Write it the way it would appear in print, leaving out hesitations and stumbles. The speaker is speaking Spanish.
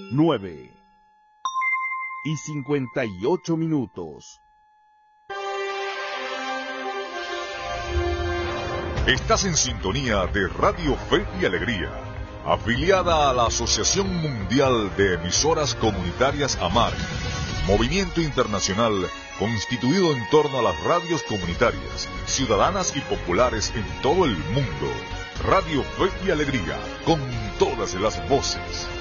9:58. Estás en sintonía de Radio Fe y Alegría, afiliada a la Asociación Mundial de Emisoras Comunitarias AMAR, movimiento internacional constituido en torno a las radios comunitarias, ciudadanas y populares en todo el mundo. Radio Fe y Alegría, con todas las voces.